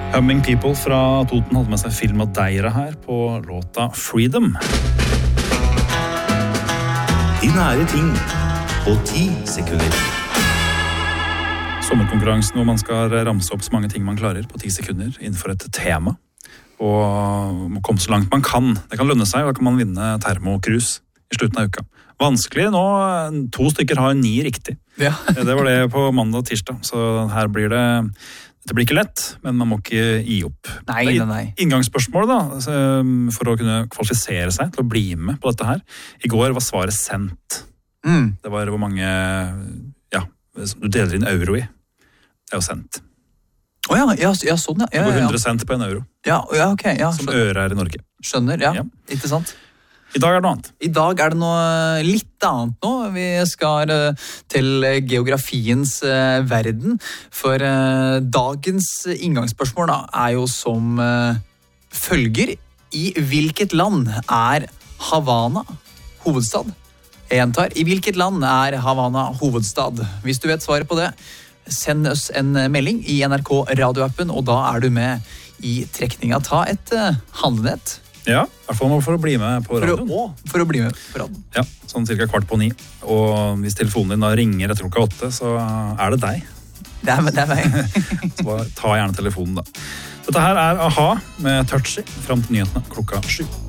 Humming People fra Toten hadde med seg Phil Madeira her på låta Freedom. De nære ting på 10 sekunder. Sommerkonkurransen hvor man skal ramse opp så mange ting man klarer på 10 sekunder innenfor et tema. Og må komme så langt man kan. Det kan lønne seg, og da kan man vinne termokrus i slutten av uka. Vanskelig nå, 2 stykker har 9 riktig. Ja. Det var det på mandag og tirsdag, så her blir det blir ikke lett, men man må ikke gi opp. Nei. Inngangsspørsmål da, for å kunne kvalifisere seg til å bli med på dette her. I går var svaret sendt. Det var hvor mange, du deler inn euro i. Det er jo sendt. Åja, sånn, ja. Det går 100 cent på en euro. Ja, ok. Ja, som øre er i Norge. Skjønner, ja. Ikke sant? I dag er det noe annet. I dag er det noe litt annet nå. Vi skal til geografiens verden, for dagens inngangsspørsmål da, er jo som følger. I hvilket land er Havana hovedstad? Jeg gjentar, i hvilket land er Havana hovedstad? Hvis du vet svaret på det, send oss en melding i NRK radioappen, og da er du med i trekninga. Ta et handlenett. Ja, i hvert fall for å bli med på radioen. For å bli med på radioen. Ja, sånn cirka 8:15. Og hvis telefonen din da ringer etter klokka 8, så er det deg. Det er meg. Så bare ta gjerne telefonen da. Dette her er A-ha med Touchy frem til nyhetene klokka 7.